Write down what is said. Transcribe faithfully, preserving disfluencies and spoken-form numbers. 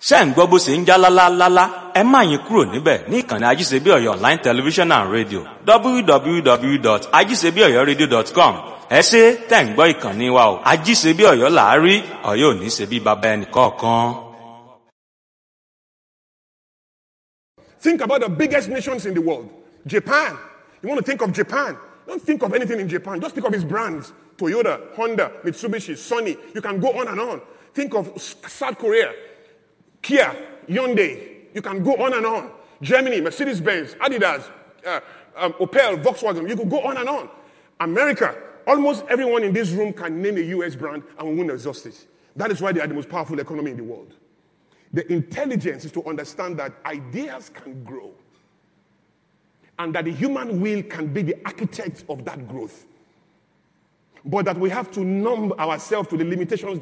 ṣé ń gbọ́ bó ṣe ń já lálálálá? Ẹ má yín kúrò níbẹ̀ ní ìkànnì Ajíṣebíọ̀yọ́ online television and radio w w w dot ajíṣebíọ̀yọ́radio dot com. Ẹ ṣé tẹ̀ ń gbọ́ ìkànnì wa o. Ajíṣebíọ̀yọ́ là á rí, Ọ̀yọ́ ò ní ṣe bí baba ẹnì kọ̀ọ̀kan. Think about the biggest nations in the world. Japan. You want to think of Japan. Don't think of anything in Japan. Just think of its brands. Toyota, Honda, Mitsubishi, Sony. You can go on and on. Think of South Korea. Kia, Hyundai. You can go on and on. Germany, Mercedes-Benz, Adidas, uh, um, Opel, Volkswagen. You could go on and on. America. Almost everyone in this room can name a U S brand and we won't exhaust it. That is why they are the most powerful economy in the world. The intelligence is to understand that ideas can grow and that the human will can be the architect of that growth. But that we have to numb ourselves to the limitations